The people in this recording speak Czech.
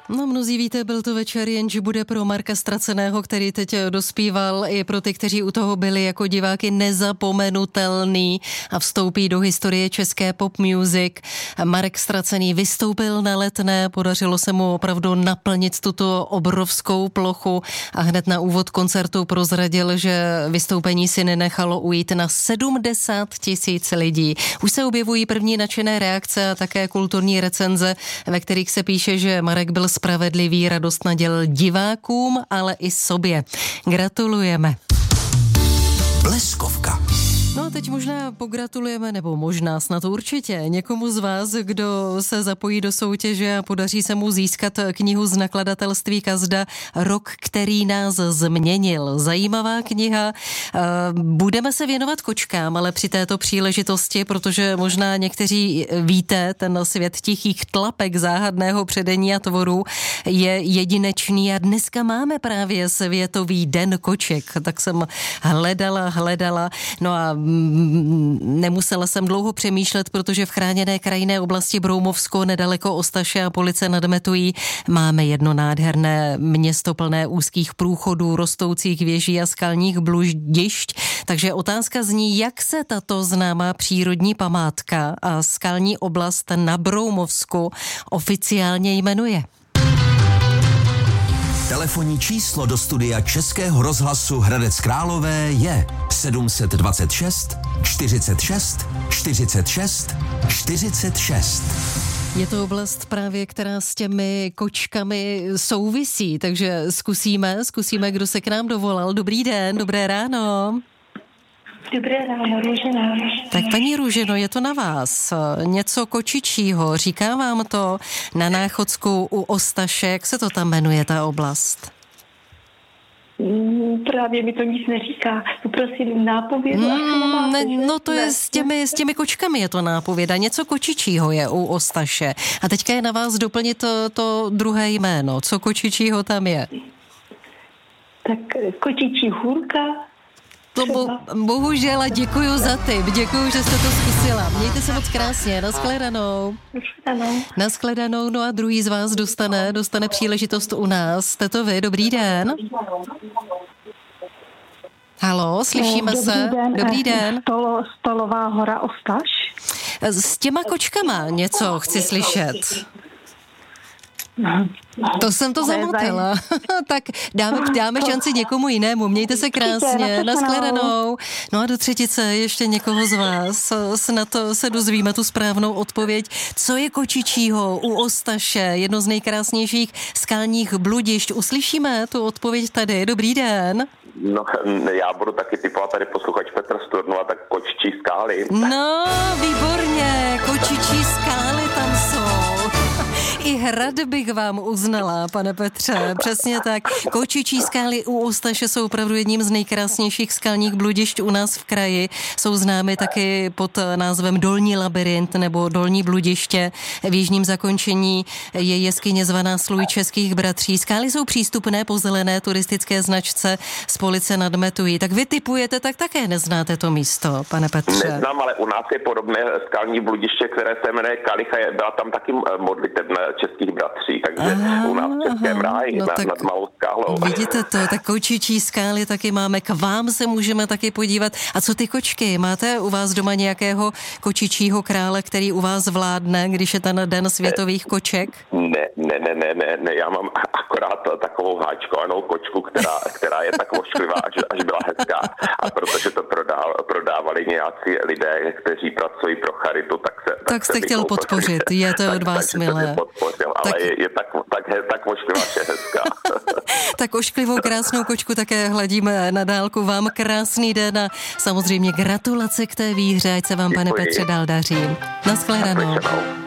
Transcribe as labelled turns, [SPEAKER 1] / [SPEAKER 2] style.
[SPEAKER 1] No, mnozí víte, byl to večer, jenže bude pro Marka Ztraceného, který teď dospíval, i pro ty, kteří u toho byli jako diváky, nezapomenutelný a vstoupí do historie české pop music. Marek Ztracený vystoupil na Letné, podařilo se mu opravdu naplnit tuto obrovskou plochu a hned na úvod koncertu prozradil, že vystoupení si nenechalo ujít na 70 000 lidí. Už se objevují první nadšené reakce a také kulturní recenze, ve kterých se píše, že Marek byl spravedlivý, radost nadělil divákům, ale i sobě. Gratulujeme.
[SPEAKER 2] Bleskovka.
[SPEAKER 1] No a teď možná pogratulujeme, nebo možná snad určitě někomu z vás, kdo se zapojí do soutěže a podaří se mu získat knihu z nakladatelství Kazda Rok, který nás změnil. Zajímavá kniha. Budeme se věnovat kočkám, ale při této příležitosti, protože možná někteří víte, ten svět tichých tlapek záhadného předení a tvorů je jedinečný a dneska máme právě Světový den koček. Tak jsem hledala, no a nemusela jsem dlouho přemýšlet, protože v chráněné krajinné oblasti Broumovsko nedaleko Ostaše a Police nad Metují máme jedno nádherné město plné úzkých průchodů, rostoucích věží a skalních bludišť. Takže otázka zní, jak se tato známá přírodní památka a skalní oblast na Broumovsku oficiálně jmenuje.
[SPEAKER 2] Telefonní číslo do studia Českého rozhlasu Hradec Králové je 726 46 46 46.
[SPEAKER 1] Je to oblast právě, která s těmi kočkami souvisí, takže zkusíme, kdo se k nám dovolal. Dobrý den, dobré ráno.
[SPEAKER 3] Dobré ráno, Růžena.
[SPEAKER 1] Tak paní Růženo, je to na vás. Něco kočičího, říká vám to na Náchodsku u Ostaše, jak se to tam jmenuje, ta oblast?
[SPEAKER 3] Právě mi to nic neříká. Poprosím nápovědu.
[SPEAKER 1] No to je s těmi kočkami je to nápověda. Něco kočičího je u Ostaše. A teďka je na vás doplnit to druhé jméno. Co kočičího tam je?
[SPEAKER 3] Tak kočičí hůrka.
[SPEAKER 1] Bohužel a děkuju za tip. Děkuju, že jste to zkusila. Mějte se moc krásně. Naschledanou. No a druhý z vás dostane příležitost u nás. Jste to vy. Dobrý den. Haló, slyšíme se? Dobrý den.
[SPEAKER 3] Stolová hora Ostaš.
[SPEAKER 1] S těma kočkama něco chci slyšet. To jsem to zamotala. Tak dáme šanci někomu jinému. Mějte se krásně. Naschledanou. No a do třetice ještě někoho z vás. Snad se dozvíme tu správnou odpověď. Co je kočičího u Ostaše? Jedno z nejkrásnějších skalních bludišť. Uslyšíme tu odpověď tady. Dobrý den.
[SPEAKER 4] No, já budu taky typovat tady posluchač Petr Sturnula, tak kočičí skály.
[SPEAKER 1] No, výborně. Kočičí skály tam jsou. I hrad bych vám uznala, pane Petře, přesně tak. Kočičí skály u Ostaše jsou opravdu jedním z nejkrásnějších skalních bludišť u nás v kraji. Jsou známy taky pod názvem Dolní labyrint nebo Dolní bludiště. V jižním zakončení je jeskyně zvaná Slůj českých bratří. Skály jsou přístupné po zelené turistické značce z Police nad Metují. Tak vy tipujete, tak také neznáte to místo, pane Petře.
[SPEAKER 4] Neznám, ale u nás je podobné skalní bludiště, které se jmenuje Kalicha. Byla tam taky modlitebna českých bratří, takže u nás v Českém ráji nad Malou skálou.
[SPEAKER 1] Vidíte to, tak kočičí skály taky máme, k vám se můžeme taky podívat. A co ty kočky? Máte u vás doma nějakého kočičího krále, který u vás vládne, když je ten den světových koček?
[SPEAKER 4] Ne, já mám akorát takovou háčkovanou kočku, která je tak ošklivá, až byla hezká. A protože to prodávali nějací lidé, kteří pracují pro charitu,
[SPEAKER 1] tak jste chtěl podpořit, je to od vás milé.
[SPEAKER 4] Ale je tak ošklivá, že je hezká.
[SPEAKER 1] Tak ošklivou krásnou kočku také hladíme na dálku. Vám krásný den a samozřejmě gratulace k té výhře, ať se vám, pane Petře, dál daří. Naschledanou.